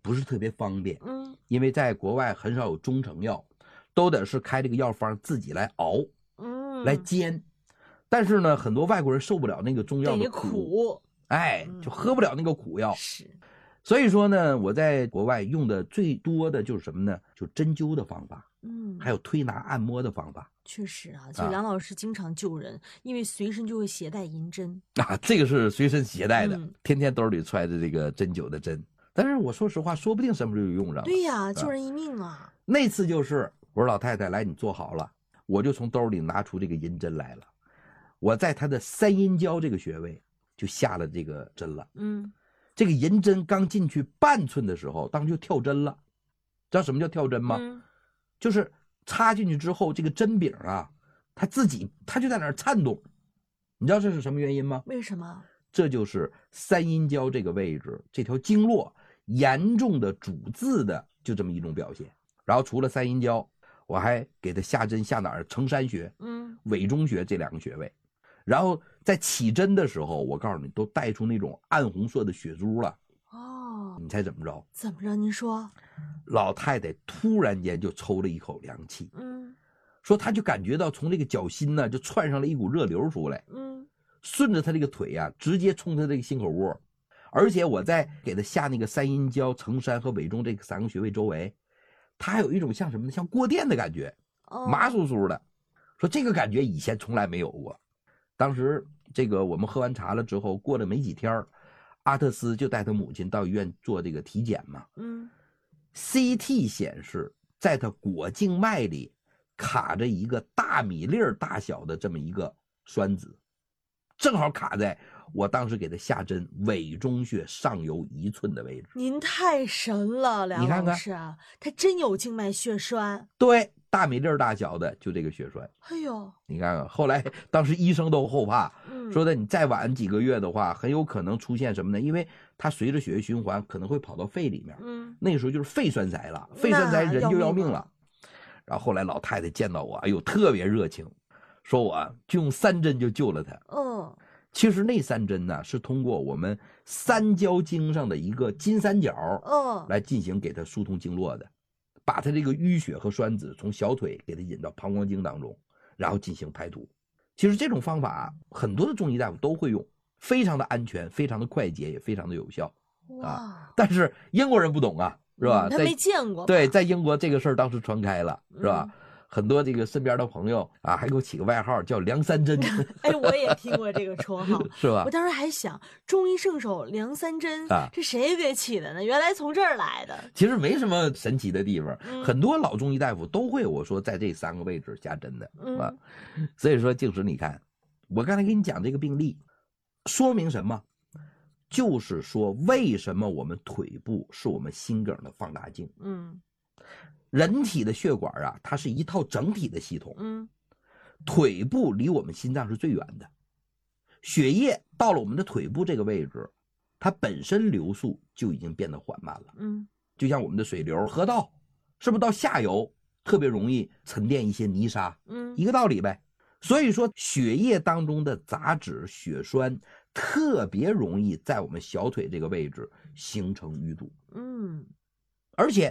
不是特别方便，因为在国外很少有中成药，都得是开这个药方自己来熬，来煎。但是呢，很多外国人受不了那个中药的苦，就喝不了那个苦药。 是， 所以说呢，我在国外用的最多的就是什么呢？就针灸的方法，还有推拿按摩的方法。 确实啊，就梁老师经常救人，因为随身就会携带银针啊，这个是随身携带的，天天兜里揣着这个针灸的针。但是我说实话，说不定什么时候就用上了。 对呀，救人一命啊！ 那次就是我说老太太来，你坐好了，我就从兜里拿出这个银针来了。我在他的三阴交这个穴位就下了这个针了。这个银针刚进去半寸的时候，当时就跳针了。知道什么叫跳针吗？就是插进去之后，这个针柄啊，它就在那儿颤动。你知道这是什么原因吗？ 为什么？ 这就是三阴交这个位置，这条经络严重的阻滞的就这么一种表现。然后除了三阴交，我还给他下针下哪儿？承山穴、委中穴这2个穴位。然后在起针的时候，我告诉你，都带出那种暗红色的血珠了。你猜怎么着？ 怎么着？您说。 老太太突然间就抽了一口凉气，说她就感觉到从这个脚心呢就窜上了一股热流出来，顺着她这个腿啊，直接冲她这个心口窝。而且我在给她下那个三阴交、承山和委中这3个穴位周围，她还有一种像什么呢？像过电的感觉，麻酥酥的。说这个感觉以前从来没有过。当时这个我们喝完茶了之后，过了没几天，阿特斯就带他母亲到医院做这个体检嘛。CT 显示，在他果静脉里卡着一个大米粒大小的这么一个栓子，正好卡在我当时给他下针委中穴上游1寸的位置。 您太神了，梁老师，他真有静脉血栓。 对，大米粒大小的就这个血栓。 哎呦， 你看看，后来当时医生都后怕，说的你再晚几个月的话，很有可能出现什么呢？因为它随着血液循环可能会跑到肺里面，那个时候就是肺栓塞了，肺栓塞人就要命了。然后后来老太太见到我，哎呦，特别热情，说我就用3针就救了她。其实那3针呢，是通过我们三焦经上的一个金三角来进行给他疏通经络的，把他这个淤血和栓子从小腿给他引到膀胱经当中，然后进行排毒。其实这种方法很多的中医大夫都会用，非常的安全，非常的快捷，也非常的有效啊。但是英国人不懂啊，是吧？ 他没见过。 对，在英国这个事儿当时传开了，是吧？很多这个身边的朋友啊，还给我起个外号叫梁三针。 哎，我也听过这个绰号， 是吧？ 我当时还想，中医圣手梁三针这谁给起的呢？原来从这儿来的。 其实没什么神奇的地方，很多老中医大夫都会我说在这3个位置下针的啊。所以说，静时你看，我刚才给你讲这个病例，说明什么？就是说为什么我们腿部是我们心梗的放大镜。人体的血管啊，它是一套整体的系统。腿部离我们心脏是最远的，血液到了我们的腿部这个位置，它本身流速就已经变得缓慢了。就像我们的水流、河道，是不是到下游特别容易沉淀一些泥沙？一个道理呗。所以说，血液当中的杂质、血栓特别容易在我们小腿这个位置形成淤堵。而且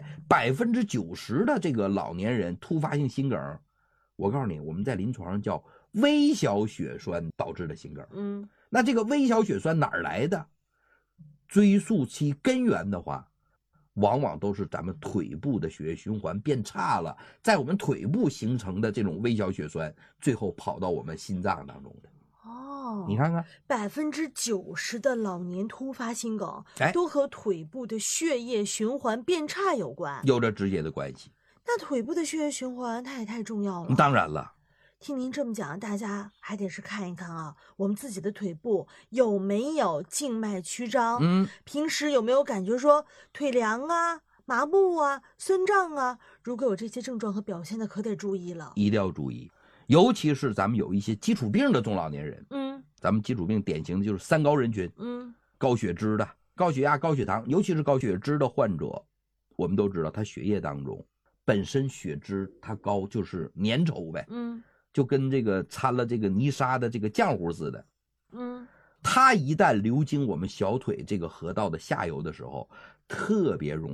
90%的这个老年人突发性心梗，我告诉你，我们在临床上叫微小血栓导致的心梗。那这个微小血栓哪儿来的？追溯其根源的话，往往都是咱们腿部的血液循环变差了，在我们腿部形成的这种微小血栓，最后跑到我们心脏当中的。你看看 ，90%的老年突发心梗都和腿部的血液循环变差有关， 有着直接的关系。 那腿部的血液循环它也太重要了。 当然了， 听您这么讲，大家还得是看一看啊，我们自己的腿部有没有静脉曲张，平时有没有感觉说腿凉啊、麻木啊、酸胀啊，如果有这些症状和表现的，可得注意了， 一定要注意。尤其是咱们有一些基础病的中老年人，咱们基础病典型的就是3高人群，高血脂的、高血压、高血糖，尤其是高血脂的患者，我们都知道他血液当中本身血脂它高就是粘稠呗，就跟这个掺了这个泥沙的这个浆糊似的，它一旦流经我们小腿这个河道的下游的时候，特别容易